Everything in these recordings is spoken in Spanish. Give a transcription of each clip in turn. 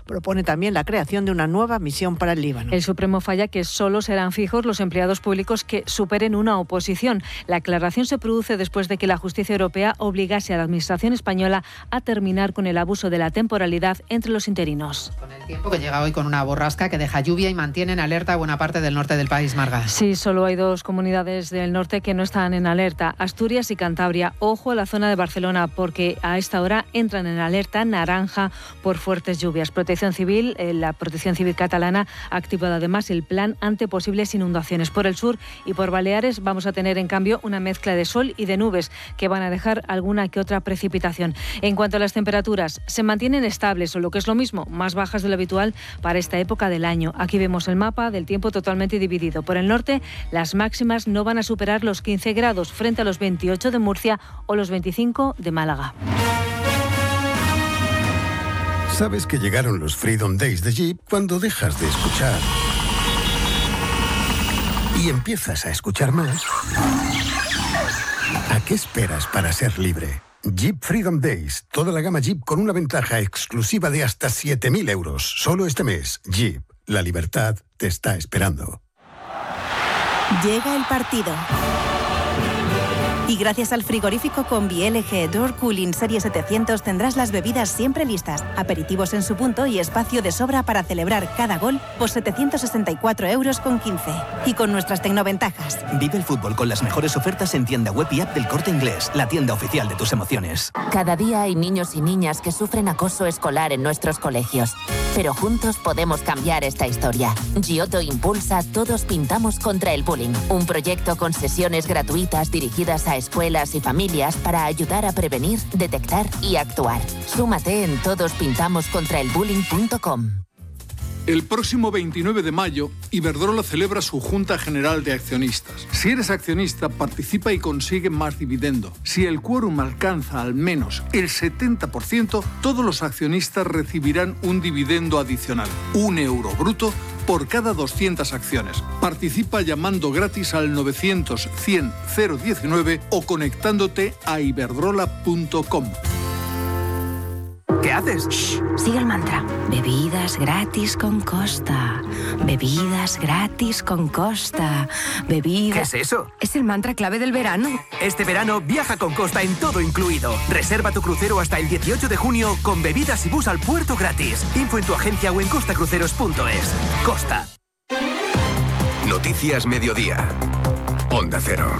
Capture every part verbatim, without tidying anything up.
Propone también la creación de una nueva misión para el Líbano. El Supremo falla que solo serán fijos los empleados públicos que superen una oposición. La aclaración se produce después de que la justicia europea obligase a la administración española a terminar con el abuso de la temporalidad entre los interinos. Con el tiempo que llega hoy con una borrasca que deja lluvia y mantiene en alerta buena parte del norte del país, Marga. Sí, solo hay dos comunidades del norte que no están en alerta, Asturias y Cantabria. Ojo a la zona de Barcelona porque a esta hora entran en alerta naranja por fuertes lluvias. Protección Civil, eh, la Protección Civil catalana ha activado además el plan ante posibles inundaciones. Por el sur y por Baleares vamos a tener en cambio una mezcla de sol y de nubes que van a dejar alguna que otra precipitación. En cuanto a las temperaturas, se mantienen estables o lo que es lo mismo, más bajas de lo habitual para esta época del año. Aquí vemos el mapa del tiempo totalmente dividido. Por el norte, las máximas no van a superar los quince grados frente a los veintiocho de Murcia o los veinticinco de Málaga. Sabes que llegaron los Freedom Days de Jeep cuando dejas de escuchar y empiezas a escuchar más. ¿A qué esperas para ser libre? Jeep Freedom Days. Toda la gama Jeep con una ventaja exclusiva de hasta siete mil euros. Solo este mes. Jeep. La libertad te está esperando. Llega el partido. Y gracias al frigorífico Combi L G Door Cooling Serie setecientos tendrás las bebidas siempre listas, aperitivos en su punto y espacio de sobra para celebrar cada gol por setecientos sesenta y cuatro euros con quince. Y con nuestras tecnoventajas. Vive el fútbol con las mejores ofertas en tienda web y app del Corte Inglés, la tienda oficial de tus emociones. Cada día hay niños y niñas que sufren acoso escolar en nuestros colegios. Pero juntos podemos cambiar esta historia. Giotto impulsa Todos Pintamos contra el Bullying, un proyecto con sesiones gratuitas dirigidas a escuelas y familias para ayudar a prevenir, detectar y actuar. Súmate en todos pintamos contra el bullying punto com. El próximo veintinueve de mayo, Iberdrola celebra su Junta General de Accionistas. Si eres accionista, participa y consigue más dividendo. Si el quórum alcanza al menos el setenta por ciento, todos los accionistas recibirán un dividendo adicional, un euro bruto por cada doscientas acciones. Participa llamando gratis al novecientos cien cero diecinueve o conectándote a iberdrola punto com. ¿Qué haces? Shh, sigue el mantra. Bebidas gratis con Costa. Bebidas gratis con Costa. Bebidas... ¿Qué es eso? Es el mantra clave del verano. Este verano viaja con Costa en todo incluido. Reserva tu crucero hasta el dieciocho de junio con bebidas y bus al puerto gratis. Info en tu agencia o en costacruceros punto es. Costa. Noticias Mediodía. Onda Cero.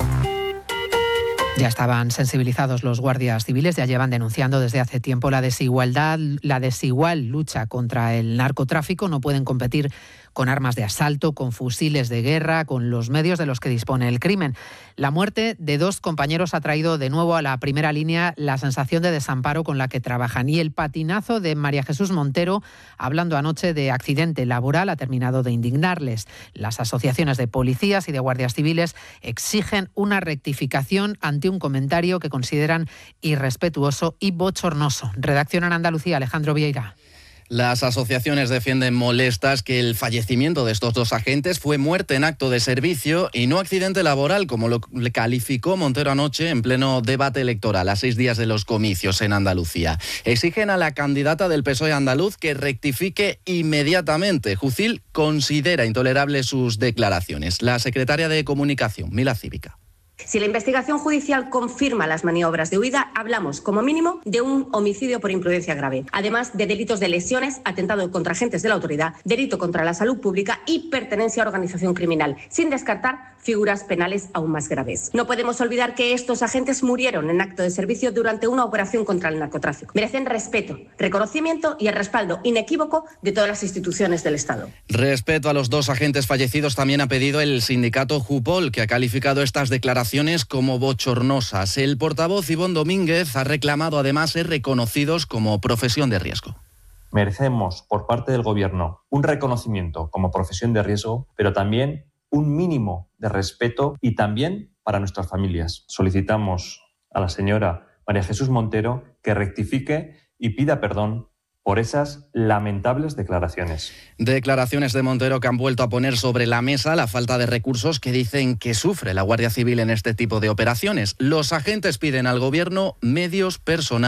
Ya estaban sensibilizados los guardias civiles, ya llevan denunciando desde hace tiempo la desigualdad, la desigual lucha contra el narcotráfico. No pueden competir con armas de asalto, con fusiles de guerra, con los medios de los que dispone el crimen. La muerte de dos compañeros ha traído de nuevo a la primera línea la sensación de desamparo con la que trabajan. Y el patinazo de María Jesús Montero, hablando anoche de accidente laboral, ha terminado de indignarles. Las asociaciones de policías y de guardias civiles exigen una rectificación ante un comentario que consideran irrespetuoso y bochornoso. Redacción en Andalucía, Alejandro Vieira. Las asociaciones defienden molestas que el fallecimiento de estos dos agentes fue muerte en acto de servicio y no accidente laboral, como lo calificó Montero anoche en pleno debate electoral, a seis días de los comicios en Andalucía. Exigen a la candidata del P S O E andaluz que rectifique inmediatamente. Jucil considera intolerable sus declaraciones. La secretaria de Comunicación, Mila Cívica. Si la investigación judicial confirma las maniobras de huida, hablamos, como mínimo, de un homicidio por imprudencia grave, además de delitos de lesiones, atentado contra agentes de la autoridad, delito contra la salud pública y pertenencia a organización criminal, sin descartar figuras penales aún más graves. No podemos olvidar que estos agentes murieron en acto de servicio durante una operación contra el narcotráfico. Merecen respeto, reconocimiento y el respaldo inequívoco de todas las instituciones del Estado. Respeto a los dos agentes fallecidos también ha pedido el sindicato Jupol, que ha calificado estas declaraciones como bochornosas. El portavoz Ivón Domínguez ha reclamado además ser reconocidos como profesión de riesgo. Merecemos por parte del Gobierno un reconocimiento como profesión de riesgo, pero también un mínimo de respeto y también para nuestras familias. Solicitamos a la señora María Jesús Montero que rectifique y pida perdón por esas lamentables declaraciones. Declaraciones de Montero que han vuelto a poner sobre la mesa la falta de recursos que dicen que sufre la Guardia Civil en este tipo de operaciones. Los agentes piden al Gobierno medios, personal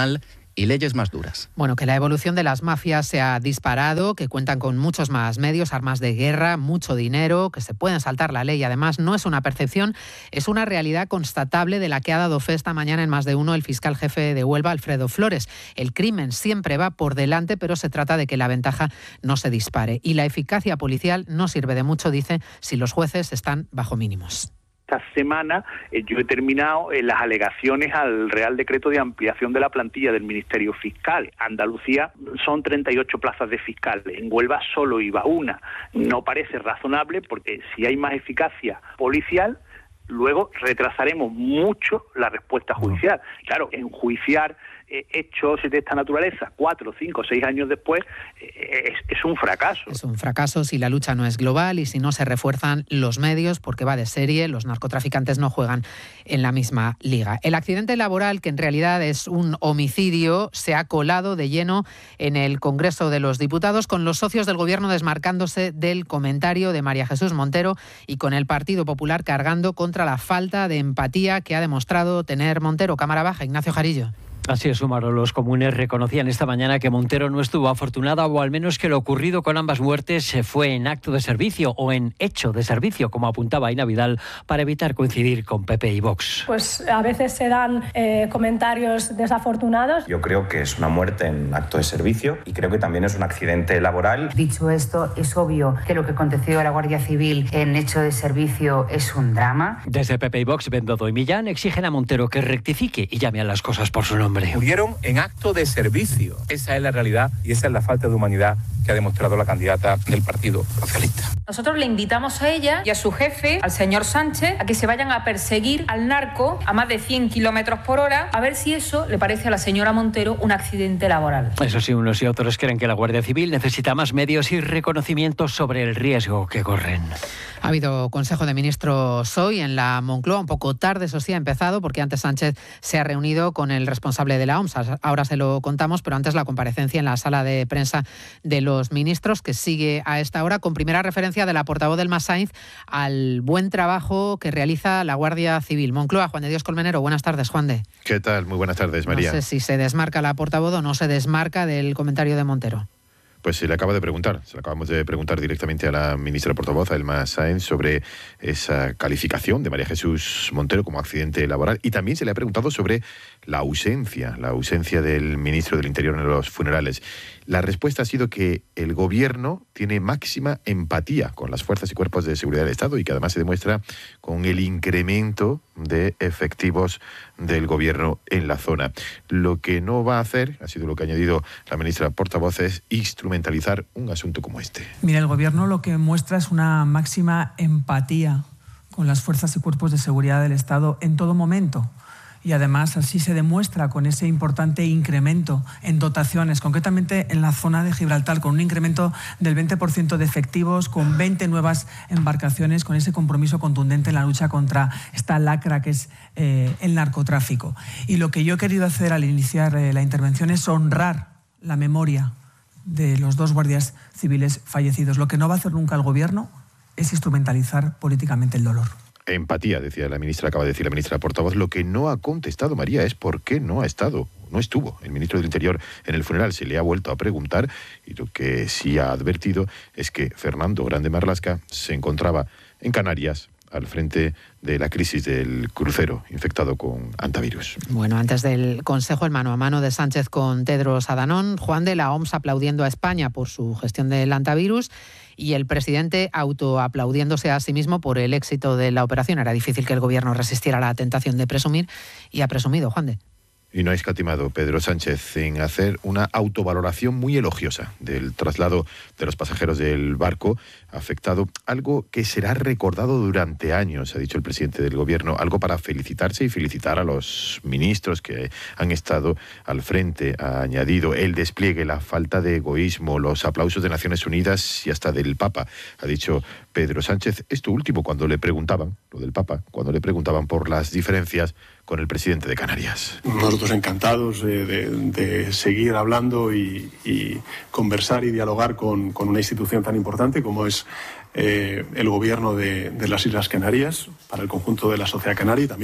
y leyes más duras. Bueno, que la evolución de las mafias se ha disparado, que cuentan con muchos más medios, armas de guerra, mucho dinero, que se pueden saltar la ley. Además, no es una percepción, es una realidad constatable de la que ha dado fe esta mañana en Más de Uno el fiscal jefe de Huelva, Alfredo Flores. El crimen siempre va por delante, pero se trata de que la ventaja no se dispare. Y la eficacia policial no sirve de mucho, dice, si los jueces están bajo mínimos. Esta semana eh, yo he terminado eh, las alegaciones al Real Decreto de ampliación de la plantilla del Ministerio Fiscal. Andalucía son treinta y ocho plazas de fiscales, en Huelva solo iba una. No parece razonable porque si hay más eficacia policial, luego retrasaremos mucho la respuesta judicial. Claro, enjuiciar eh, hechos de esta naturaleza cuatro, cinco, seis años después eh, es, es un fracaso. Es un fracaso si la lucha no es global y si no se refuerzan los medios, porque va de serie, los narcotraficantes no juegan en la misma liga. El accidente laboral, que en realidad es un homicidio, se ha colado de lleno en el Congreso de los Diputados, con los socios del Gobierno desmarcándose del comentario de María Jesús Montero y con el Partido Popular cargando contra la falta de empatía que ha demostrado tener Montero. Cámara baja, Ignacio Jarillo. Así es, Umaro. Los comunes reconocían esta mañana que Montero no estuvo afortunada, o al menos que lo ocurrido con ambas muertes fue en acto de servicio o en hecho de servicio, como apuntaba Aina Vidal, para evitar coincidir con P P y Vox. Pues a veces se dan eh, comentarios desafortunados. Yo creo que es una muerte en acto de servicio y creo que también es un accidente laboral. Dicho esto, es obvio que lo que aconteció a la Guardia Civil en hecho de servicio es un drama. Desde P P y Vox, Bendodo y Millán exigen a Montero que rectifique y llame a las cosas por su nombre. Murieron en acto de servicio. Esa es la realidad y esa es la falta de humanidad que ha demostrado la candidata del Partido Socialista. Nosotros le invitamos a ella y a su jefe, al señor Sánchez, a que se vayan a perseguir al narco a más de cien kilómetros por hora, a ver si eso le parece a la señora Montero un accidente laboral. Eso sí, unos y otros creen que la Guardia Civil necesita más medios y reconocimientos sobre el riesgo que corren. Ha habido Consejo de Ministros hoy en la Moncloa, un poco tarde, eso sí, ha empezado, porque antes Sánchez se ha reunido con el responsable de la O M S. Ahora se lo contamos, pero antes la comparecencia en la sala de prensa de los ministros, que sigue a esta hora, con primera referencia de la portavoz del Mas Sainz al buen trabajo que realiza la Guardia Civil. Moncloa, Juan de Dios Colmenero, buenas tardes, Juan de. ¿Qué tal? Muy buenas tardes, María. No sé si se desmarca la portavoz o no se desmarca del comentario de Montero. Pues se le acaba de preguntar, se le acabamos de preguntar directamente a la ministra portavoz, a Elma Sáenz, sobre esa calificación de María Jesús Montero como accidente laboral, y también se le ha preguntado sobre la ausencia, la ausencia del ministro del Interior en los funerales. La respuesta ha sido que el Gobierno tiene máxima empatía con las fuerzas y cuerpos de seguridad del Estado y que además se demuestra con el incremento de efectivos del Gobierno en la zona. Lo que no va a hacer, ha sido lo que ha añadido la ministra portavoz, es instrumentalizar un asunto como este. Mira, el Gobierno lo que muestra es una máxima empatía con las fuerzas y cuerpos de seguridad del Estado en todo momento. Y además así se demuestra con ese importante incremento en dotaciones, concretamente en la zona de Gibraltar, con un incremento del veinte por ciento de efectivos, con veinte nuevas embarcaciones, con ese compromiso contundente en la lucha contra esta lacra que es eh, el narcotráfico. Y lo que yo he querido hacer al iniciar eh, la intervención es honrar la memoria de los dos guardias civiles fallecidos. Lo que no va a hacer nunca el Gobierno es instrumentalizar políticamente el dolor. Empatía, decía la ministra, acaba de decir la ministra portavoz. Lo que no ha contestado, María, es por qué no ha estado, no estuvo el ministro del Interior en el funeral. Se le ha vuelto a preguntar y lo que sí ha advertido es que Fernando Grande Marlaska se encontraba en Canarias al frente de la crisis del crucero infectado con antivirus. Bueno, antes del Consejo, el mano a mano de Sánchez con Tedros Adhanom, Juan de la O M S aplaudiendo a España por su gestión del antivirus y el presidente autoaplaudiéndose a sí mismo por el éxito de la operación. Era difícil que el Gobierno resistiera a la tentación de presumir y ha presumido, Juan de. Y no ha escatimado Pedro Sánchez en hacer una autovaloración muy elogiosa del traslado de los pasajeros del barco afectado, algo que será recordado durante años, ha dicho el presidente del Gobierno, algo para felicitarse y felicitar a los ministros que han estado al frente. Ha añadido el despliegue, la falta de egoísmo, los aplausos de Naciones Unidas y hasta del Papa, ha dicho Pedro Sánchez. Esto último cuando le preguntaban, lo del Papa, cuando le preguntaban por las diferencias con el presidente de Canarias. Nosotros encantados de, de, de seguir hablando y, y conversar y dialogar con, con una institución tan importante como es eh, el Gobierno de, de las Islas Canarias, para el conjunto de la sociedad canaria y también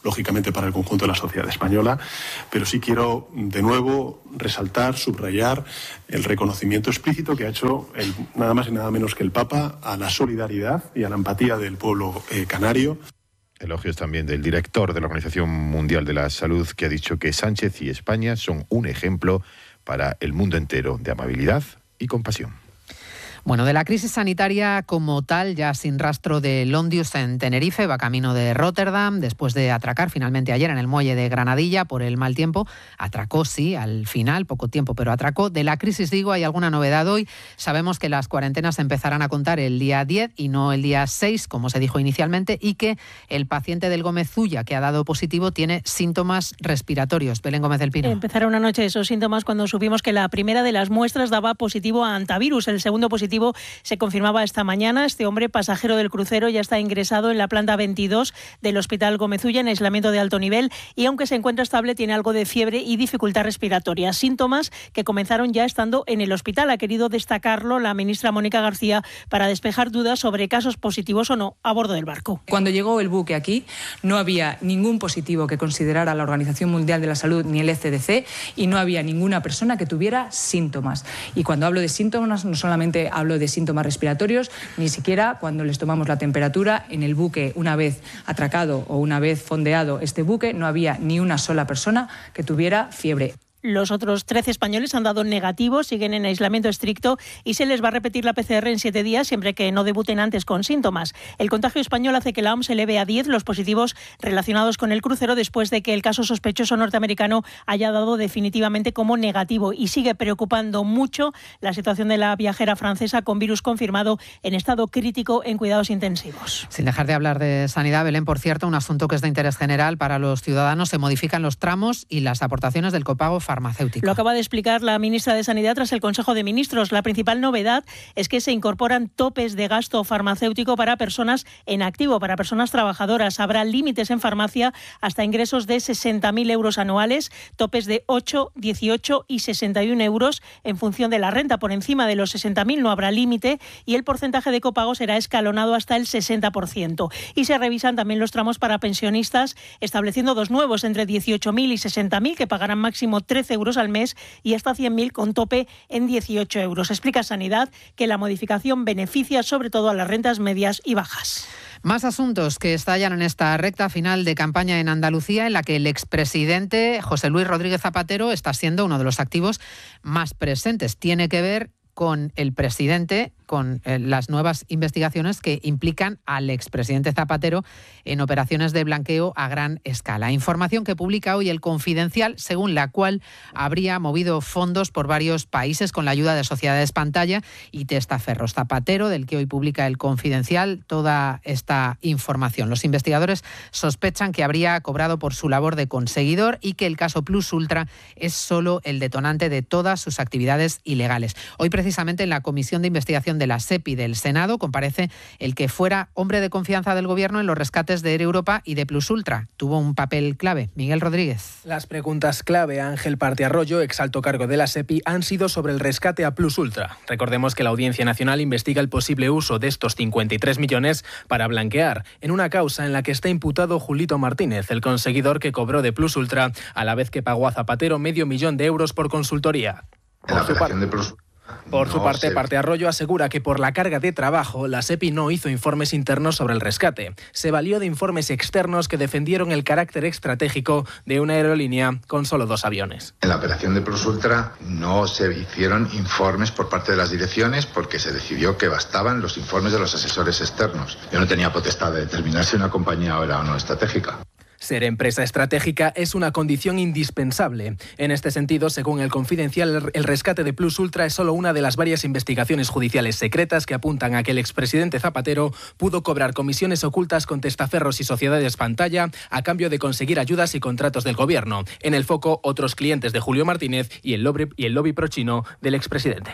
lógicamente para el conjunto de la sociedad española, pero sí quiero de nuevo resaltar, subrayar el reconocimiento explícito que ha hecho el, nada más y nada menos que el Papa a la solidaridad y a la empatía del pueblo eh, canario. Elogios también del director de la Organización Mundial de la Salud, que ha dicho que Sánchez y España son un ejemplo para el mundo entero de amabilidad y compasión. Bueno, de la crisis sanitaria como tal, ya sin rastro de Londius en Tenerife, va camino de Rotterdam, después de atracar finalmente ayer en el muelle de Granadilla por el mal tiempo. Atracó, sí, al final, poco tiempo, pero atracó. De la crisis, digo, hay alguna novedad hoy. Sabemos que las cuarentenas empezarán a contar el día diez y no el día seis, como se dijo inicialmente, y que el paciente del Gómez Ulla que ha dado positivo tiene síntomas respiratorios. Belén Gómez del Pino. Empezaron anoche esos síntomas cuando supimos que la primera de las muestras daba positivo a antivirus, el segundo positivo se confirmaba esta mañana. Este hombre, pasajero del crucero, ya está ingresado en la planta veintidós del Hospital Gómez Ulla en aislamiento de alto nivel y aunque se encuentra estable tiene algo de fiebre y dificultad respiratoria. Síntomas que comenzaron ya estando en el hospital. Ha querido destacarlo la ministra Mónica García para despejar dudas sobre casos positivos o no a bordo del barco. Cuando llegó el buque aquí no había ningún positivo que considerara la Organización Mundial de la Salud ni el E C D C y no había ninguna persona que tuviera síntomas. Y cuando hablo de síntomas no solamente hablo de síntomas respiratorios, ni siquiera cuando les tomamos la temperatura en el buque una vez atracado o una vez fondeado este buque no había ni una sola persona que tuviera fiebre. Los otros trece españoles han dado negativo, siguen en aislamiento estricto y se les va a repetir la P C R en siete días siempre que no debuten antes con síntomas. El contagio español hace que la O M S eleve a diez los positivos relacionados con el crucero después de que el caso sospechoso norteamericano haya dado definitivamente como negativo y sigue preocupando mucho la situación de la viajera francesa con virus confirmado en estado crítico en cuidados intensivos. Sin dejar de hablar de sanidad, Belén, por cierto, un asunto que es de interés general para los ciudadanos, se modifican los tramos y las aportaciones del copago farmacéutico. Lo acaba de explicar la ministra de Sanidad tras el Consejo de Ministros. La principal novedad es que se incorporan topes de gasto farmacéutico para personas en activo, para personas trabajadoras. Habrá límites en farmacia hasta ingresos de sesenta mil euros anuales, topes de ocho, dieciocho y sesenta y uno euros en función de la renta. Por encima de los sesenta mil no habrá límite y el porcentaje de copago será escalonado hasta el sesenta por ciento. Y se revisan también los tramos para pensionistas, estableciendo dos nuevos entre dieciocho mil y sesenta mil que pagarán máximo trece euros al mes y hasta cien mil con tope en dieciocho euros. Explica Sanidad que la modificación beneficia sobre todo a las rentas medias y bajas. Más asuntos que estallan en esta recta final de campaña en Andalucía, en la que el expresidente José Luis Rodríguez Zapatero está siendo uno de los activos más presentes. Tiene que ver con el presidente, con eh, las nuevas investigaciones que implican al expresidente Zapatero en operaciones de blanqueo a gran escala. Información que publica hoy El Confidencial, según la cual habría movido fondos por varios países con la ayuda de sociedades pantalla y testaferros. Zapatero, del que hoy publica El Confidencial toda esta información. Los investigadores sospechan que habría cobrado por su labor de conseguidor y que el caso Plus Ultra es solo el detonante de todas sus actividades ilegales. Hoy, precisamente, en la Comisión de Investigación de la SEPI del Senado comparece el que fuera hombre de confianza del Gobierno en los rescates de Air Europa y de Plus Ultra. Tuvo un papel clave. Miguel Rodríguez. Las preguntas clave a Ángel Partearroyo, exalto cargo de la SEPI, han sido sobre el rescate a Plus Ultra. Recordemos que la Audiencia Nacional investiga el posible uso de estos cincuenta y tres millones para blanquear, en una causa en la que está imputado Julito Martínez, el conseguidor que cobró de Plus Ultra a la vez que pagó a Zapatero medio millón de euros por consultoría. En la operación de Plus Por su No parte, sé. Partearroyo asegura que por la carga de trabajo, la SEPI no hizo informes internos sobre el rescate. Se valió de informes externos que defendieron el carácter estratégico de una aerolínea con solo dos aviones. En la operación de Plus Ultra no se hicieron informes por parte de las direcciones porque se decidió que bastaban los informes de los asesores externos. Yo no tenía potestad de determinar si una compañía era o no estratégica. Ser empresa estratégica es una condición indispensable. En este sentido, según El Confidencial, el rescate de Plus Ultra es solo una de las varias investigaciones judiciales secretas que apuntan a que el expresidente Zapatero pudo cobrar comisiones ocultas con testaferros y sociedades pantalla a cambio de conseguir ayudas y contratos del gobierno. En el foco, otros clientes de Julio Martínez y el lobby, y el lobby prochino del expresidente.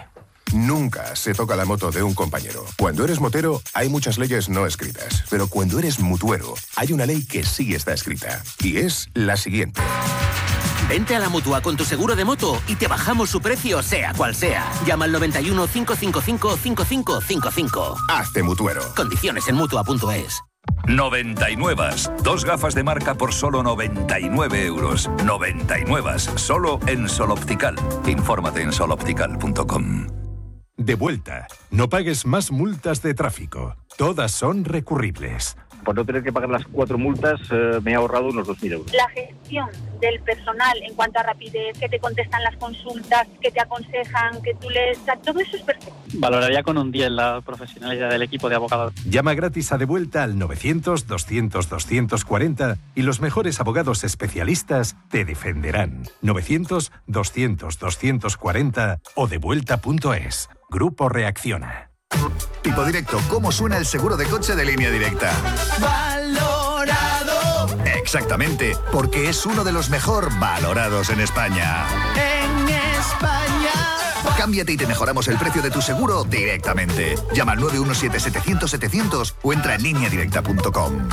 Nunca se toca la moto de un compañero. Cuando eres motero, hay muchas leyes no escritas. Pero cuando eres mutuero, hay una ley que sí está escrita. Y es la siguiente. Vente a la Mutua con tu seguro de moto y te bajamos su precio, sea cual sea. Llama al noventa y uno, cinco cinco cinco, cinco cinco cinco cinco. Hazte mutuero. Condiciones en Mutua punto es. noventa y nueve. Dos gafas de marca por solo noventa y nueve euros. noventa y nueve. Solo en Sol Optical. Infórmate en sol optical punto com. De vuelta. No pagues más multas de tráfico. Todas son recurribles. Por no tener que pagar las cuatro multas, eh, me he ahorrado unos dos mil euros. La gestión del personal en cuanto a rapidez, que te contestan las consultas, que te aconsejan, que tú les... Todo eso es perfecto. Valoraría con un diez la profesionalidad del equipo de abogados. Llama gratis a De Vuelta al novecientos, doscientos, doscientos cuarenta y los mejores abogados especialistas te defenderán. novecientos, doscientos, doscientos cuarenta o devuelta punto es. Grupo Reacciona. Tipo Directo, ¿cómo suena el seguro de coche de Línea Directa? Valorado. Exactamente, porque es uno de los mejor valorados en España. En España. Cámbiate y te mejoramos el precio de tu seguro directamente. Llama al nueve uno siete, setecientos, setecientos o entra en línea directa punto com.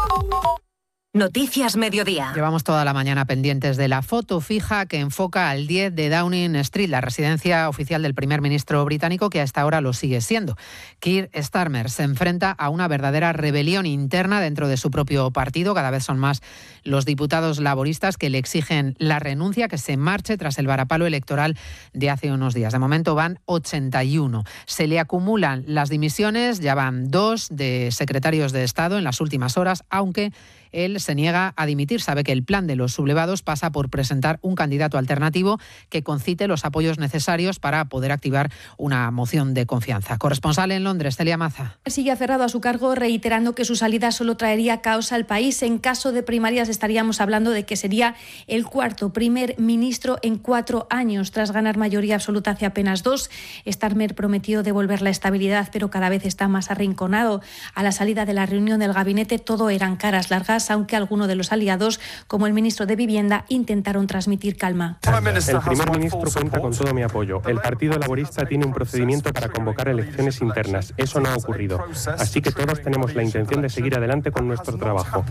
Noticias Mediodía. Llevamos toda la mañana pendientes de la foto fija que enfoca al diez de Downing Street, la residencia oficial del primer ministro británico, que a esta hora lo sigue siendo. Keir Starmer se enfrenta a una verdadera rebelión interna dentro de su propio partido. Cada vez son más los diputados laboristas que le exigen la renuncia, que se marche tras el varapalo electoral de hace unos días. De momento van ochenta y uno. Se le acumulan las dimisiones, ya van dos de secretarios de Estado en las últimas horas, aunque él se niega a dimitir. Sabe que el plan de los sublevados pasa por presentar un candidato alternativo que concite los apoyos necesarios para poder activar una moción de confianza. Corresponsal en Londres, Celia Maza. Sigue aferrado a su cargo, reiterando que su salida solo traería caos al país. En caso de primarias estaríamos hablando de que sería el cuarto primer ministro en cuatro años. Tras ganar mayoría absoluta hace apenas dos, Starmer prometió devolver la estabilidad, pero cada vez está más arrinconado. A la salida de la reunión del gabinete todo eran caras largas, aunque algunos de los aliados, como el ministro de Vivienda, intentaron transmitir calma. El primer ministro cuenta con todo mi apoyo. El Partido Laborista tiene un procedimiento para convocar elecciones internas. Eso no ha ocurrido. Así que todos tenemos la intención de seguir adelante con nuestro trabajo.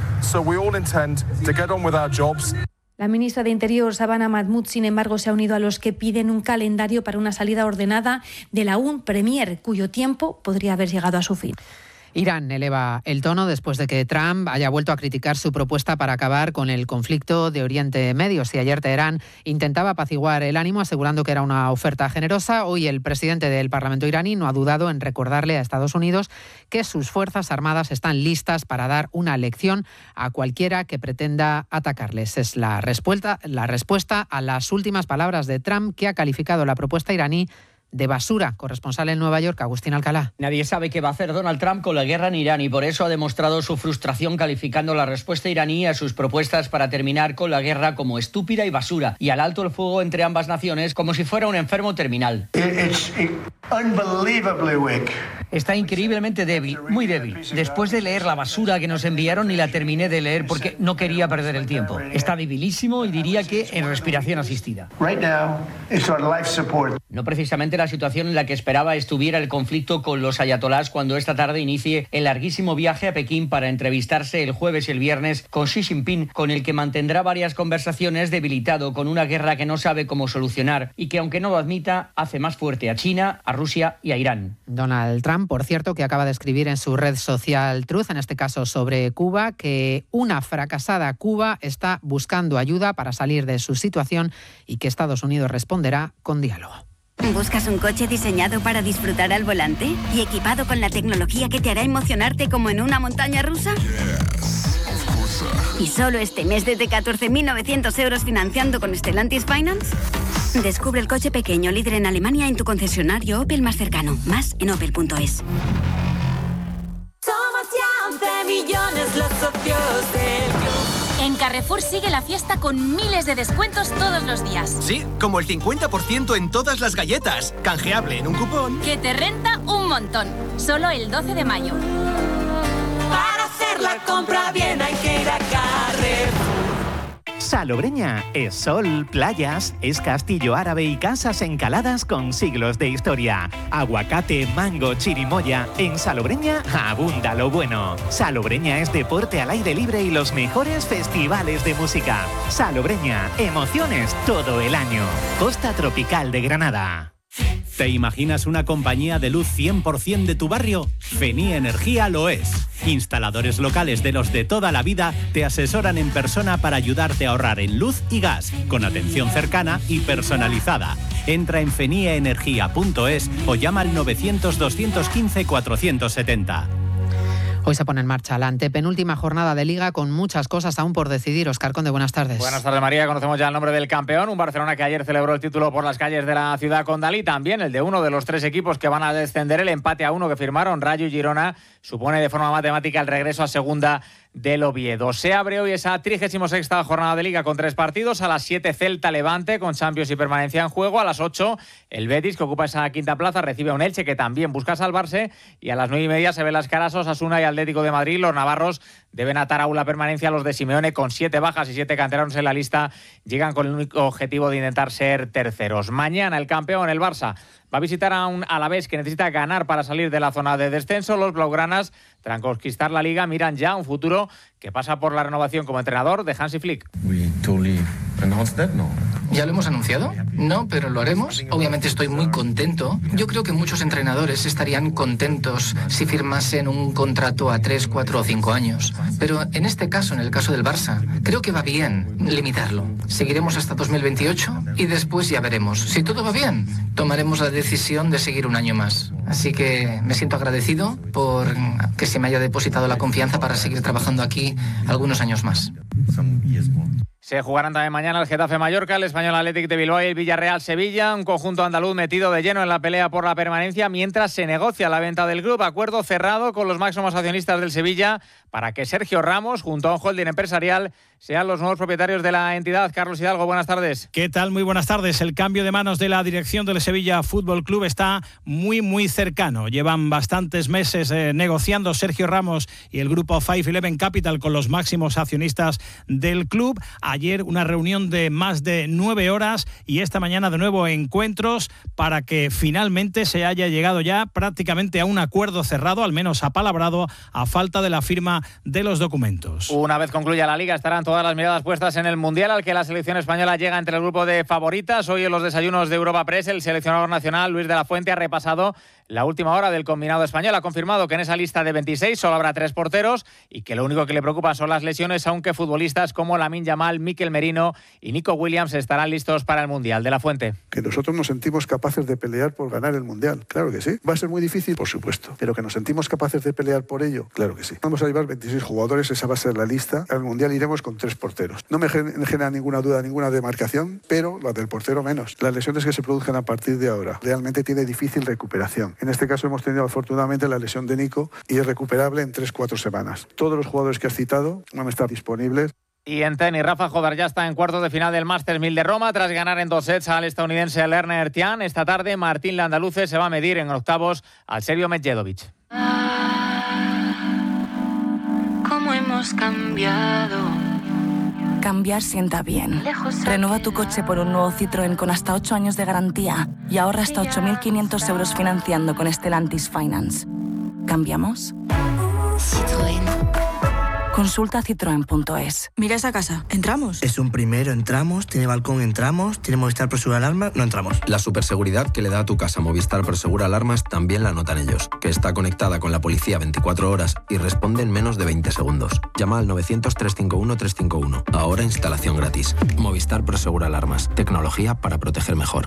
La ministra de Interior, Sabana Mahmood, sin embargo, se ha unido a los que piden un calendario para una salida ordenada de la un Premier, cuyo tiempo podría haber llegado a su fin. Irán eleva el tono después de que Trump haya vuelto a criticar su propuesta para acabar con el conflicto de Oriente Medio. Si ayer Teherán intentaba apaciguar el ánimo asegurando que era una oferta generosa, hoy el presidente del Parlamento iraní no ha dudado en recordarle a Estados Unidos que sus fuerzas armadas están listas para dar una lección a cualquiera que pretenda atacarles. Es la respuesta, la respuesta a las últimas palabras de Trump, que ha calificado la propuesta iraní de basura. Corresponsal en Nueva York, Agustín Alcalá. Nadie sabe qué va a hacer Donald Trump con la guerra en Irán y por eso ha demostrado su frustración calificando la respuesta iraní a sus propuestas para terminar con la guerra como estúpida y basura y al alto el fuego entre ambas naciones como si fuera un enfermo terminal. Está increíblemente débil, muy débil. Después de leer la basura que nos enviaron, ni la terminé de leer porque no quería perder el tiempo. Está debilísimo y diría que en respiración asistida. No precisamente la situación en la que esperaba estuviera el conflicto con los ayatolás cuando esta tarde inicie el larguísimo viaje a Pekín para entrevistarse el jueves y el viernes con Xi Jinping, con el que mantendrá varias conversaciones, debilitado con una guerra que no sabe cómo solucionar y que, aunque no lo admita, hace más fuerte a China, a Rusia y a Irán. Donald Trump, por cierto, que acaba de escribir en su red social Truth, en este caso sobre Cuba, que una fracasada Cuba está buscando ayuda para salir de su situación y que Estados Unidos responderá con diálogo. ¿Buscas un coche diseñado para disfrutar al volante y equipado con la tecnología que te hará emocionarte como en una montaña rusa? ¿Y solo este mes desde catorce mil novecientos euros financiando con Stellantis Finance? Descubre el coche pequeño líder en Alemania en tu concesionario Opel más cercano. Más en opel punto es. Somos ya once millones los socios del club. En Carrefour sigue la fiesta con miles de descuentos todos los días. Sí, como el cincuenta por ciento en todas las galletas. Canjeable en un cupón. Que te renta un montón. Solo el doce de mayo. Para hacer la compra bien hay que ir a Carrefour. Salobreña es sol, playas, es castillo árabe y casas encaladas con siglos de historia. Aguacate, mango, chirimoya. En Salobreña abunda lo bueno. Salobreña es deporte al aire libre y los mejores festivales de música. Salobreña, emociones todo el año. Costa Tropical de Granada. ¿Te imaginas una compañía de luz cien por ciento de tu barrio? Fenia Energía lo es. Instaladores locales de los de toda la vida te asesoran en persona para ayudarte a ahorrar en luz y gas, con atención cercana y personalizada. Entra en fenia energía punto es o llama al novecientos, doscientos quince, cuatrocientos setenta. Hoy se pone en marcha la antepenúltima jornada de Liga con muchas cosas aún por decidir. Óscar Conde, buenas tardes. Buenas tardes, María. Conocemos ya el nombre del campeón. Un Barcelona que ayer celebró el título por las calles de la ciudad condal y también el de uno de los tres equipos que van a descender. El empate a uno que firmaron Rayo y Girona supone de forma matemática el regreso a segunda del Oviedo. Se abre hoy esa trigésima sexta jornada de Liga con tres partidos. A las siete Celta Levante con Champions y permanencia en juego. A las ocho el Betis, que ocupa esa quinta plaza, recibe a un Elche que también busca salvarse. Y a las nueve y media se ven las caras Osasuna y Atlético de Madrid. Los navarros deben atar aún la permanencia. Los de Simeone, con siete bajas y siete canteranos en la lista, llegan con el único objetivo de intentar ser terceros. Mañana el campeón, el Barça, va a visitar a un Alavés que necesita ganar para salir de la zona de descenso. Los blaugranas, tras conquistar la Liga, miran ya un futuro que pasa por la renovación como entrenador de Hansi Flick. ¿Ya lo hemos anunciado? No, pero lo haremos. Obviamente estoy muy contento. Yo creo que muchos entrenadores estarían contentos si firmasen un contrato a tres, cuatro o cinco años. Pero en este caso, en el caso del Barça, creo que va bien limitarlo. Seguiremos hasta dos mil veintiocho y después ya veremos. Si todo va bien, tomaremos la decisión de seguir un año más. Así que me siento agradecido por que se me haya depositado la confianza para seguir trabajando aquí algunos años más. Se jugarán también mañana el Getafe Mallorca, el Español Athletic de Bilbao y el Villarreal Sevilla, un conjunto andaluz metido de lleno en la pelea por la permanencia mientras se negocia la venta del club. Acuerdo cerrado con los máximos accionistas del Sevilla para que Sergio Ramos, junto a un holding empresarial, sean los nuevos propietarios de la entidad. Carlos Hidalgo, buenas tardes. ¿Qué tal? Muy buenas tardes. El cambio de manos de la dirección del Sevilla Fútbol Club está muy, muy cercano. Llevan bastantes meses eh, negociando Sergio Ramos y el grupo cinco once Capital con los máximos accionistas del club. Ayer una reunión de más de nueve horas y esta mañana de nuevo encuentros para que finalmente se haya llegado ya prácticamente a un acuerdo cerrado, al menos apalabrado, a falta de la firma de los documentos. Una vez concluya la Liga estarán todas las miradas puestas en el Mundial, al que la selección española llega entre el grupo de favoritas. Hoy en los desayunos de Europa Press el seleccionador nacional Luis de la Fuente ha repasado la última hora del combinado español. Ha confirmado que en esa lista de veintiséis solo habrá tres porteros y que lo único que le preocupa son las lesiones, aunque futbolistas como Lamine Yamal, Mikel Merino y Nico Williams estarán listos para el Mundial. De la Fuente. Que nosotros nos sentimos capaces de pelear por ganar el Mundial. Claro que sí. ¿Va a ser muy difícil? Por supuesto. Pero que nos sentimos capaces de pelear por ello. Claro que sí. Vamos a llevar veintiséis jugadores, esa va a ser la lista. Al Mundial iremos con tres porteros. No me genera ninguna duda, ninguna demarcación, pero la del portero menos. Las lesiones que se produzcan a partir de ahora realmente tiene difícil recuperación. En este caso hemos tenido afortunadamente la lesión de Nico y es recuperable en tres cuatro semanas. Todos los jugadores que has citado van a estar disponibles. Y en tenis, Rafa Jodar ya está en cuartos de final del Masters mil de Roma tras ganar en dos sets al estadounidense Lerner Tian. Esta tarde Martín Landaluce se va a medir en octavos al serbio Medjedovic. ¿Cómo hemos cambiado? Cambiar sienta bien. Renueva tu coche por un nuevo Citroën con hasta ocho años de garantía y ahorra hasta ocho mil quinientos euros financiando con Stellantis Finance. ¿Cambiamos? Citroën. Consulta citroen punto es. Mira esa casa. ¿Entramos? Es un primero, entramos. Tiene balcón, entramos. Tiene Movistar Prosegura Alarmas, no entramos. La superseguridad que le da a tu casa Movistar Prosegura Alarmas también la notan ellos. Que está conectada con la policía veinticuatro horas y responde en menos de veinte segundos. Llama al novecientos, trescientos cincuenta y uno, trescientos cincuenta y uno. Ahora instalación gratis. Movistar Prosegura Alarmas. Tecnología para proteger mejor.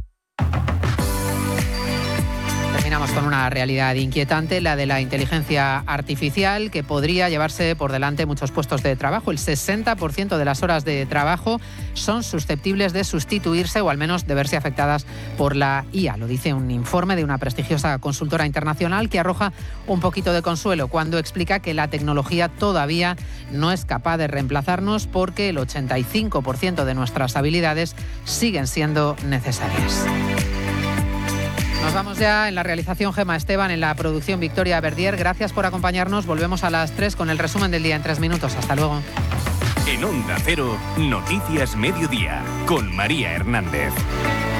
Terminamos con una realidad inquietante, la de la inteligencia artificial, que podría llevarse por delante muchos puestos de trabajo. El sesenta por ciento de las horas de trabajo son susceptibles de sustituirse o al menos de verse afectadas por la I A. Lo dice un informe de una prestigiosa consultora internacional que arroja un poquito de consuelo cuando explica que la tecnología todavía no es capaz de reemplazarnos porque el ochenta y cinco por ciento de nuestras habilidades siguen siendo necesarias. Nos vamos ya. En la realización Gema Esteban, en la producción Victoria Verdier. Gracias por acompañarnos. Volvemos a las tres con el resumen del día en tres minutos. Hasta luego. En Onda Cero, Noticias Mediodía, con María Hernández.